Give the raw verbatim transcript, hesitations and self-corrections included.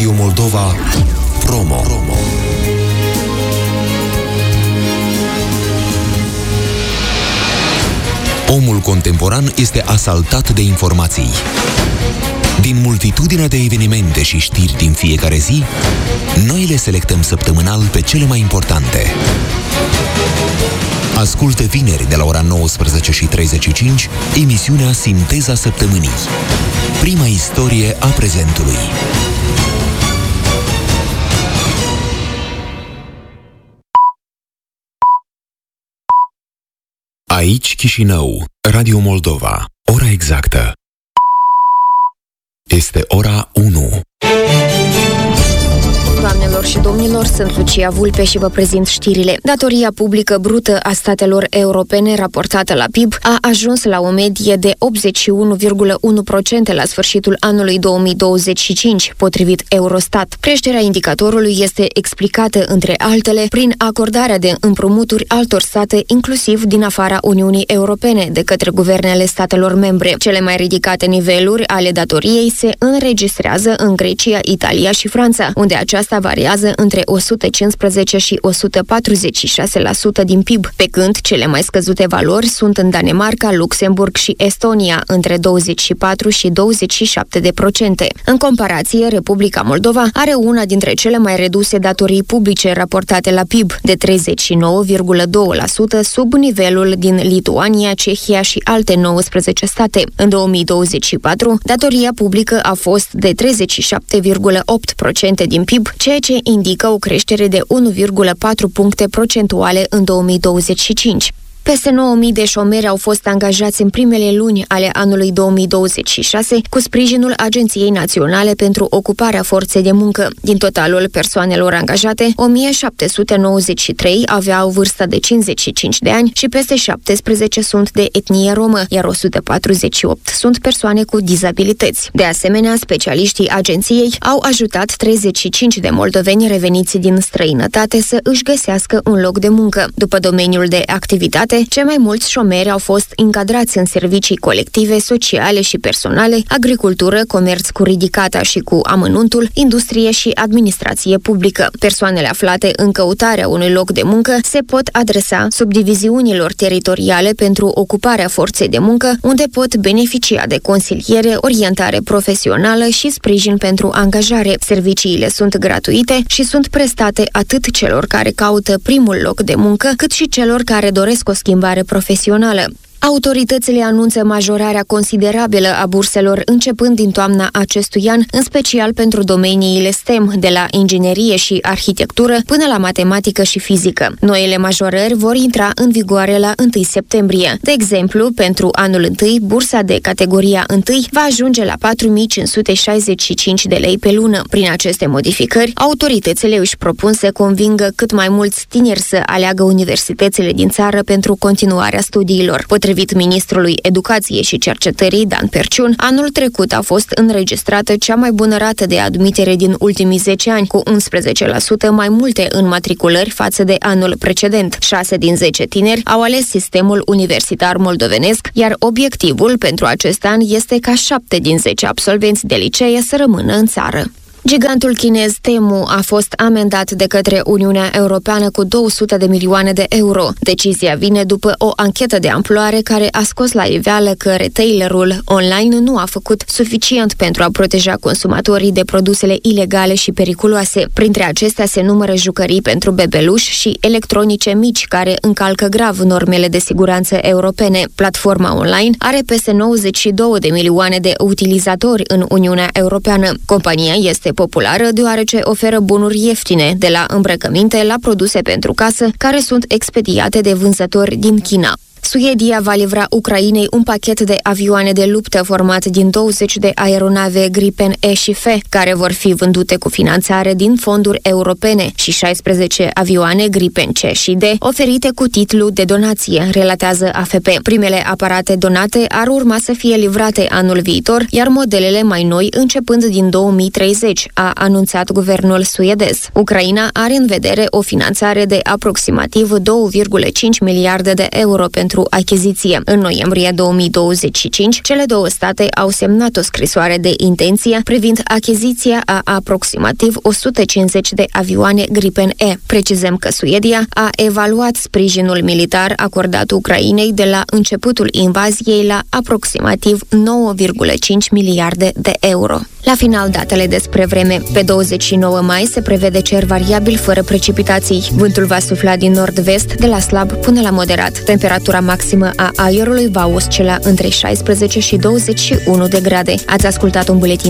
Radio Moldova Promo. Promo. Omul contemporan este asaltat de informații. Din multitudinea de evenimente și știri din fiecare zi, noi le selectăm săptămânal pe cele mai importante. Ascultă vineri de la ora nouăsprezece și treizeci și cinci emisiunea Sinteza Săptămânii. Prima istorie a prezentului. Aici Chișinău, Radio Moldova. Ora exactă este ora unu. Doamnelor și domnilor, sunt Lucia Vulpe și vă prezint știrile. Datoria publică brută a statelor europene raportată la P I B a ajuns la o medie de optzeci și unu virgulă unu la sută la sfârșitul anului două mii douăzeci și cinci, potrivit Eurostat. Creșterea indicatorului este explicată, între altele, prin acordarea de împrumuturi altor state, inclusiv din afara Uniunii Europene, de către guvernele statelor membre. Cele mai ridicate niveluri ale datoriei se înregistrează în Grecia, Italia și Franța, unde aceasta variază între o sută cincisprezece și o sută patruzeci și șase la sută din P I B, pe când cele mai scăzute valori sunt în Danemarca, Luxemburg și Estonia, între douăzeci și patru și douăzeci și șapte de procente. În comparație, Republica Moldova are una dintre cele mai reduse datorii publice raportate la P I B, de treizeci și nouă virgulă doi la sută, sub nivelul din Lituania, Cehia și alte nouăsprezece state. În două mii douăzeci și patru, datoria publică a fost de treizeci și șapte virgulă opt la sută din P I B, ceea ce indică o creștere de unu virgulă patru puncte procentuale în două mii douăzeci și cinci. Peste nouă mii de șomeri au fost angajați în primele luni ale anului două mii douăzeci și șase cu sprijinul Agenției Naționale pentru Ocuparea Forței de Muncă. Din totalul persoanelor angajate, o mie șapte sute nouăzeci și trei aveau vârsta de cincizeci și cinci de ani și peste șaptesprezece sunt de etnie romă, iar o sută patruzeci și opt sunt persoane cu dizabilități. De asemenea, specialiștii agenției au ajutat treizeci și cinci de moldoveni reveniți din străinătate să își găsească un loc de muncă. După domeniul de activitate, cei mai mulți șomeri au fost încadrați în servicii colective, sociale și personale, agricultură, comerț cu ridicata și cu amănuntul, industrie și administrație publică. Persoanele aflate în căutarea unui loc de muncă se pot adresa subdiviziunilor teritoriale pentru ocuparea forței de muncă, unde pot beneficia de consiliere, orientare profesională și sprijin pentru angajare. Serviciile sunt gratuite și sunt prestate atât celor care caută primul loc de muncă, cât și celor care doresc o schimbare profesională. Autoritățile anunță majorarea considerabilă a burselor începând din toamna acestui an, în special pentru domeniile STEM, de la inginerie și arhitectură până la matematică și fizică. Noile majorări vor intra în vigoare la întâi septembrie. De exemplu, pentru anul întâi, bursa de categoria întâi va ajunge la patru mii cinci sute șaizeci și cinci de lei pe lună. Prin aceste modificări, autoritățile își propun să convingă cât mai mulți tineri să aleagă universitățile din țară pentru continuarea studiilor. Potrivit ministrului Educației și Cercetării, Dan Perciun, anul trecut a fost înregistrată cea mai bună rată de admitere din ultimii zece ani, cu unsprezece la sută mai multe înmatriculări față de anul precedent. șase din zece tineri au ales sistemul universitar moldovenesc, iar obiectivul pentru acest an este ca șapte din zece absolvenți de licee să rămână în țară. Gigantul chinez Temu a fost amendat de către Uniunea Europeană cu două sute de milioane de euro. Decizia vine după o anchetă de amploare care a scos la iveală că retailerul online nu a făcut suficient pentru a proteja consumatorii de produsele ilegale și periculoase. Printre acestea se numără jucării pentru bebeluși și electronice mici care încalcă grav normele de siguranță europene. Platforma online are peste nouăzeci și două de milioane de utilizatori în Uniunea Europeană. Compania este populară deoarece oferă bunuri ieftine, de la îmbrăcăminte la produse pentru casă, care sunt expediate de vânzători din China. Suedia va livra Ucrainei un pachet de avioane de luptă format din douăzeci de aeronave Gripen E și F, care vor fi vândute cu finanțare din fonduri europene, și șaisprezece avioane Gripen C și D oferite cu titlu de donație, relatează A F P. Primele aparate donate ar urma să fie livrate anul viitor, iar modelele mai noi începând din două mii treizeci, a anunțat guvernul suedez. Ucraina are în vedere o finanțare de aproximativ două virgulă cinci miliarde de euro pentru pentru achiziție. În noiembrie două mii douăzeci și cinci, cele două state au semnat o scrisoare de intenție privind achiziția a aproximativ o sută cincizeci de avioane Gripen E. Precizăm că Suedia a evaluat sprijinul militar acordat Ucrainei de la începutul invaziei la aproximativ nouă virgulă cinci miliarde de euro. La final, datele despre vreme. Pe douăzeci și nouă mai se prevede cer variabil fără precipitații. Vântul va sufla din nord-vest de la slab până la moderat. Temperatura maximă a aerului va oscila între șaisprezece și douăzeci și unu de grade. Ați ascultat un buletin